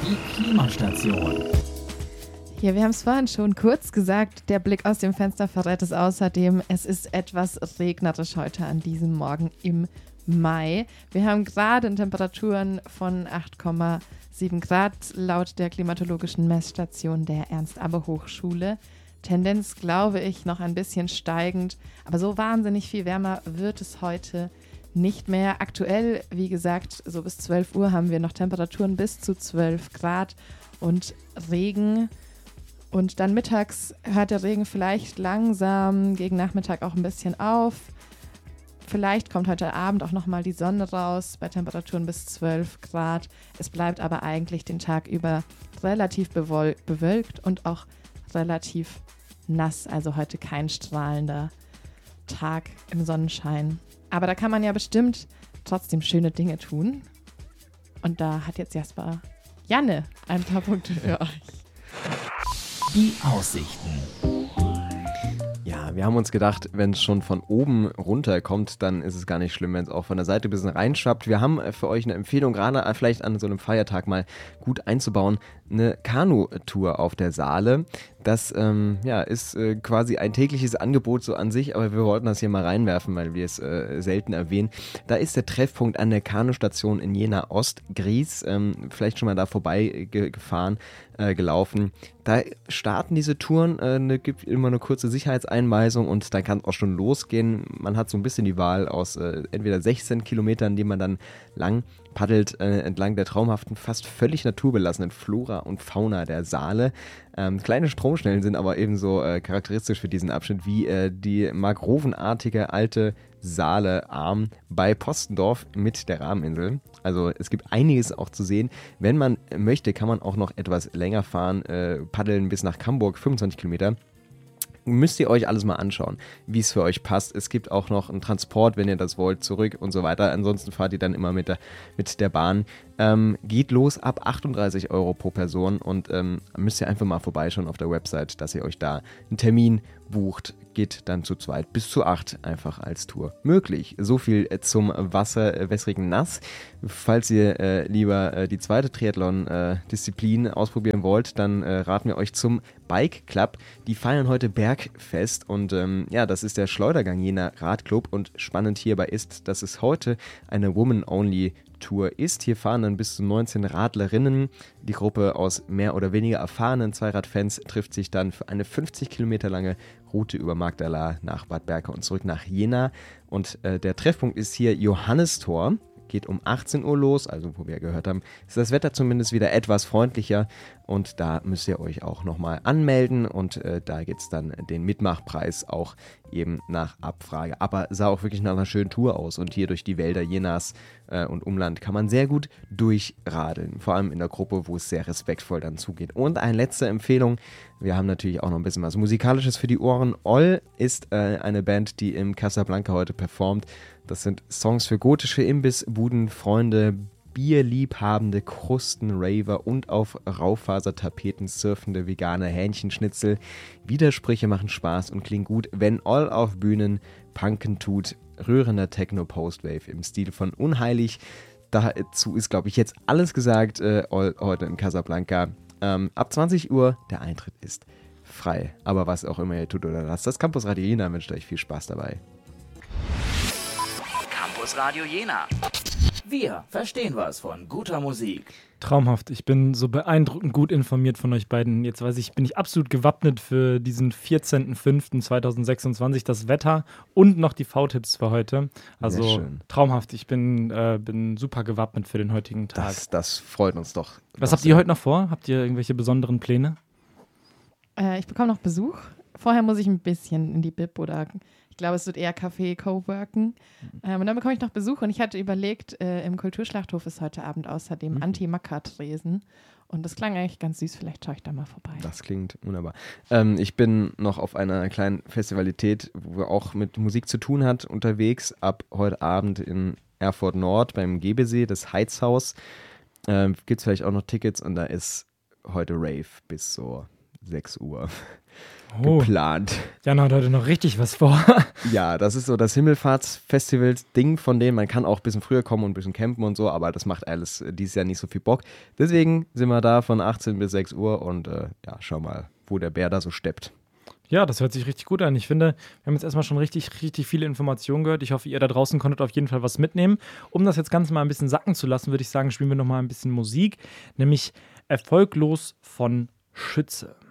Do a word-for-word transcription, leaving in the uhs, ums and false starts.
Die Klimastation. Ja, wir haben es vorhin schon kurz gesagt, der Blick aus dem Fenster verrät es außerdem. Es ist etwas regnerisch heute an diesem Morgen im Mai. Wir haben gerade Temperaturen von acht Komma sieben Grad laut der klimatologischen Messstation der Ernst-Abbe-Hochschule. Tendenz, glaube ich, noch ein bisschen steigend, aber so wahnsinnig viel wärmer wird es heute nicht mehr. Aktuell, wie gesagt, so bis zwölf Uhr haben wir noch Temperaturen bis zu zwölf Grad und Regen. Und dann mittags hört der Regen vielleicht langsam gegen Nachmittag auch ein bisschen auf. Vielleicht kommt heute Abend auch nochmal die Sonne raus bei Temperaturen bis zwölf Grad. Es bleibt aber eigentlich den Tag über relativ bewol- bewölkt und auch relativ nass. Also heute kein strahlender Tag im Sonnenschein. Aber da kann man ja bestimmt trotzdem schöne Dinge tun. Und da hat jetzt Jasper Janne ein paar Punkte für euch. Die Aussichten. Ja, wir haben uns gedacht, wenn es schon von oben runter kommt, dann ist es gar nicht schlimm, wenn es auch von der Seite ein bisschen reinschwappt. Wir haben für euch eine Empfehlung, gerade vielleicht an so einem Feiertag mal gut einzubauen, eine Kanu-Tour auf der Saale. Das ähm, ja, ist äh, quasi ein tägliches Angebot so an sich, aber wir wollten das hier mal reinwerfen, weil wir es äh, selten erwähnen. Da ist der Treffpunkt an der Kanustation in Jena Ost-Gries, ähm, vielleicht schon mal da vorbei ge- gefahren, äh, gelaufen. Da starten diese Touren, äh, ne, gibt immer eine kurze Sicherheitseinweisung und dann kann es auch schon losgehen. Man hat so ein bisschen die Wahl aus äh, entweder sechzehn Kilometern, die man dann lang paddelt äh, entlang der traumhaften, fast völlig naturbelassenen Flora und Fauna der Saale. Ähm, kleine Stromschnellen sind aber ebenso äh, charakteristisch für diesen Abschnitt wie äh, die mangrovenartige alte Saale-Arm bei Postendorf mit der Rahmeninsel. Also es gibt einiges auch zu sehen. Wenn man möchte, kann man auch noch etwas länger fahren, äh, paddeln bis nach Camburg, fünfundzwanzig Kilometer. Müsst ihr euch alles mal anschauen, wie es für euch passt. Es gibt auch noch einen Transport, wenn ihr das wollt, zurück und so weiter. Ansonsten fahrt ihr dann immer mit der, mit der Bahn. Ähm, geht los ab achtunddreißig Euro pro Person und ähm, müsst ihr einfach mal vorbeischauen auf der Website, dass ihr euch da einen Termin bucht. Geht dann zu zweit bis zu acht einfach als Tour möglich. So viel äh, zum Wasser, äh, wässrigen Nass. Falls ihr äh, lieber äh, die zweite Triathlon-Disziplin äh, ausprobieren wollt, dann äh, raten wir euch zum Bike Club. Die feiern heute Bergfest und ähm, ja, das ist der Schleudergang Jena Radclub und spannend hierbei ist, dass es heute eine Woman-Only Tour ist. Hier fahren dann bis zu neunzehn Radlerinnen. Die Gruppe aus mehr oder weniger erfahrenen Zweiradfans trifft sich dann für eine fünfzig Kilometer lange Route über Magdala nach Bad Berka und zurück nach Jena. Und äh, der Treffpunkt ist hier Johannistor. Geht um achtzehn Uhr los, also wo wir gehört haben, ist das Wetter zumindest wieder etwas freundlicher und da müsst ihr euch auch nochmal anmelden und äh, da gibt es dann den Mitmachpreis auch eben nach Abfrage. Aber sah auch wirklich nach einer schönen Tour aus und hier durch die Wälder Jenas äh, und Umland kann man sehr gut durchradeln, vor allem in der Gruppe, wo es sehr respektvoll dann zugeht. Und eine letzte Empfehlung, wir haben natürlich auch noch ein bisschen was Musikalisches für die Ohren. Oll ist äh, eine Band, die im Casablanca heute performt. Das sind Songs für gotische Imbissbuden, Freunde, bierliebhabende Krusten, Raver und auf Raufasertapeten surfende vegane Hähnchenschnitzel. Widersprüche machen Spaß und klingen gut, wenn Oll auf Bühnen punken tut. Rührender Techno-Postwave im Stil von Unheilig. Dazu ist, glaube ich, jetzt alles gesagt. Äh, Oll heute im Casablanca. Ähm, ab zwanzig Uhr, der Eintritt ist frei. Aber was auch immer ihr tut oder lasst, das Campus Radio Jena wünscht euch viel Spaß dabei. Campus Radio Jena. Wir verstehen was von guter Musik. Traumhaft. Ich bin so beeindruckend gut informiert von euch beiden. Jetzt weiß ich, bin ich absolut gewappnet für diesen vierzehnten fünften zweitausendsechsundzwanzig. Das Wetter und noch die V-Tipps für heute. Also traumhaft. Ich bin, äh, bin super gewappnet für den heutigen Tag. Das, das freut uns doch. Was doch habt ihr heute noch vor? Habt ihr irgendwelche besonderen Pläne? Äh, ich bekomme noch Besuch. Vorher muss ich ein bisschen in die Bib oder ich glaube, es wird eher Café, Coworken. Ähm, und dann bekomme ich noch Besuch und ich hatte überlegt, äh, im Kulturschlachthof ist heute Abend außerdem mhm. Anti-Macker-Tresen. Und das klang eigentlich ganz süß, vielleicht schaue ich da mal vorbei. Das klingt wunderbar. Ähm, ich bin noch auf einer kleinen Festivalität, wo auch mit Musik zu tun hat, unterwegs. Ab heute Abend in Erfurt Nord beim Gebesee, das Heizhaus. Ähm, Gibt es vielleicht auch noch Tickets und da ist heute Rave bis so sechs Uhr. oh. geplant. Jan hat heute noch richtig was vor. Ja, das ist so das Himmelfahrtsfestival-Ding von denen. Man kann auch ein bisschen früher kommen und ein bisschen campen und so, aber das macht alles dieses Jahr nicht so viel Bock. Deswegen sind wir da von achtzehn bis sechs Uhr und äh, ja, schau mal, wo der Bär da so steppt. Ja, das hört sich richtig gut an. Ich finde, wir haben jetzt erstmal schon richtig, richtig viele Informationen gehört. Ich hoffe, ihr da draußen konntet auf jeden Fall was mitnehmen. Um das jetzt Ganze mal ein bisschen sacken zu lassen, würde ich sagen, spielen wir nochmal ein bisschen Musik, nämlich Erfolglos von Schütze.